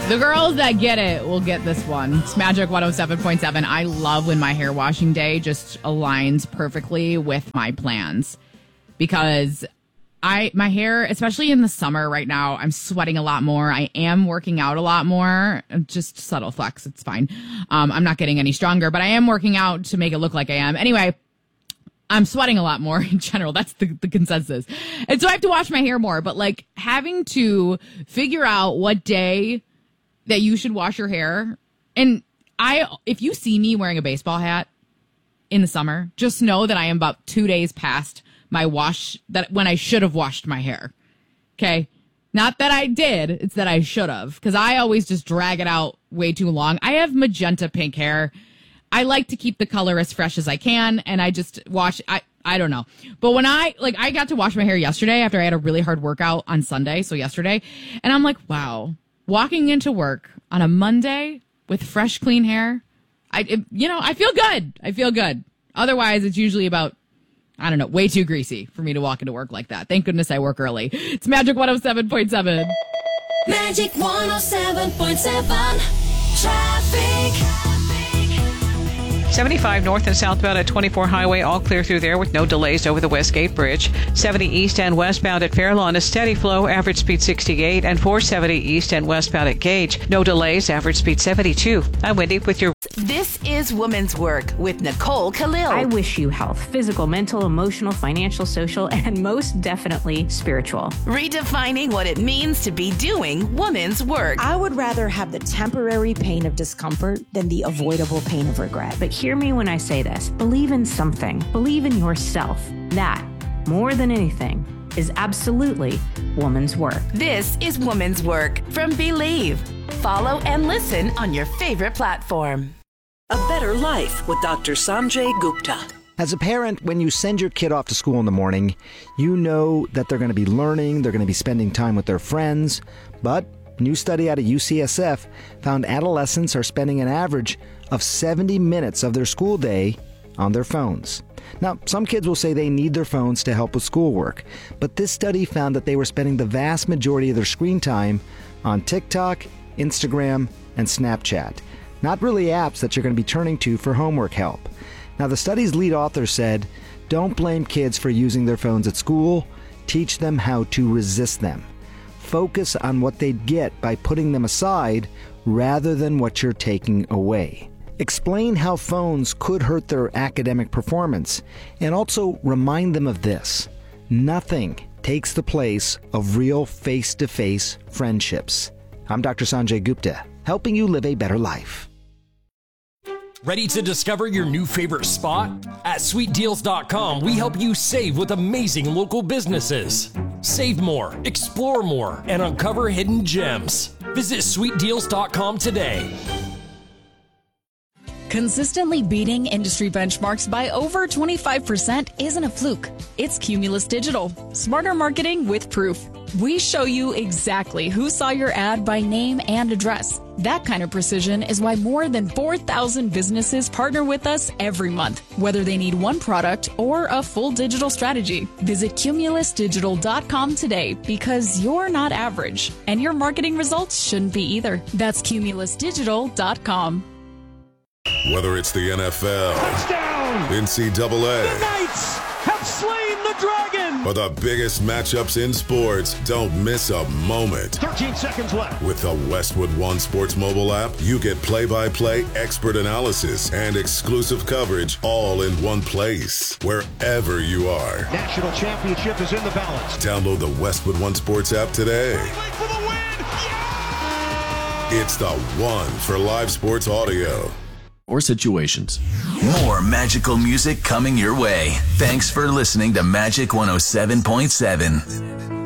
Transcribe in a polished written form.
The girls that get it will get this one. It's Magic 107.7. I love when my hair washing day just aligns perfectly with my plans because my hair, especially in the summer right now, I'm sweating a lot more. I am working out a lot more. Just subtle flex. It's fine. I'm not getting any stronger, but I am working out to make it look like I am. Anyway, I'm sweating a lot more in general. That's the consensus. And so I have to wash my hair more, but like having to figure out what day that you should wash your hair. And if you see me wearing a baseball hat in the summer, just know that I am about 2 days past my wash that when I should have washed my hair. Okay. Not that I did. It's that I should have, because I always just drag it out way too long. I have magenta pink hair. I like to keep the color as fresh as I can. And I just wash. I don't know. But when I got to wash my hair yesterday after I had a really hard workout on Sunday. So yesterday. And I'm like, wow. Walking into work on a Monday with fresh, clean hair, I feel good. I feel good. Otherwise, it's usually about, I don't know, way too greasy for me to walk into work like that. Thank goodness I work early. It's Magic 107.7. Magic 107.7. Traffic. 75 north and southbound at 24 Highway, all clear through there with no delays over the Westgate Bridge. 70 east and westbound at Fairlawn, a steady flow, average speed 68, and 470 east and westbound at Gage. No delays, average speed 72. I'm Wendy with your... This is Women's Work with Nicole Khalil. I wish you health, physical, mental, emotional, financial, social, and most definitely spiritual. Redefining what it means to be doing women's work. I would rather have the temporary pain of discomfort than the avoidable pain of regret. But hear me when I say this. Believe in something. Believe in yourself. That, more than anything, is absolutely woman's work. This is Women's Work from Believe. Follow and listen on your favorite platform. A better life with Dr. Sanjay Gupta. As a parent, when you send your kid off to school in the morning, you know that they're going to be learning, they're going to be spending time with their friends, but a new study out of UCSF found adolescents are spending an average of 70 minutes of their school day on their phones. Now, some kids will say they need their phones to help with schoolwork, but this study found that they were spending the vast majority of their screen time on TikTok, Instagram, and Snapchat. Not really apps that you're going to be turning to for homework help. Now, the study's lead author said, don't blame kids for using their phones at school. Teach them how to resist them. Focus on what they'd get by putting them aside rather than what you're taking away. Explain how phones could hurt their academic performance, and also remind them of this. Nothing takes the place of real face-to-face friendships. I'm Dr. Sanjay Gupta, helping you live a better life. Ready to discover your new favorite spot? At sweetdeals.com, we help you save with amazing local businesses. Save more, explore more, and uncover hidden gems. Visit sweetdeals.com today. Consistently beating industry benchmarks by over 25% isn't a fluke. It's Cumulus Digital. Smarter marketing with proof. We show you exactly who saw your ad by name and address. That kind of precision is why more than 4,000 businesses partner with us every month, whether they need one product or a full digital strategy. Visit cumulusdigital.com today because you're not average, and your marketing results shouldn't be either. That's cumulusdigital.com. Whether it's the NFL, touchdown, NCAA, the Knights have slain the dragon, or the biggest matchups in sports, don't miss a moment. 13 seconds left. With the Westwood One Sports mobile app, you get play-by-play expert analysis and exclusive coverage all in one place, wherever you are. National championship is in the balance. Download the Westwood One Sports app today. For the win. Yeah! It's the one for live sports audio. Or situations. More magical music coming your way. Thanks for listening to Magic 107.7.